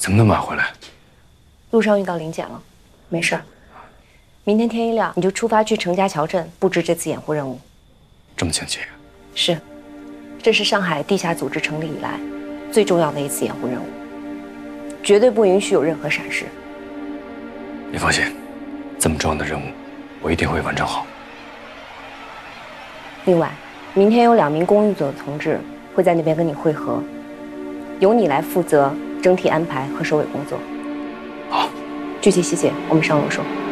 怎么那么晚回来？ 路上遇到临检了，没事儿。明天天一亮你就出发去程家桥镇布置这次掩护任务。 这么紧急？ 是，这是上海地下组织成立以来最重要的一次掩护任务，绝对不允许有任何闪失。 你放心，这么重要的任务，我一定会完成好。 另外，明天有2名公寓组的同志会在那边跟你会合，由你来负责整体安排和收尾工作。 好， 具体细节我们上楼说。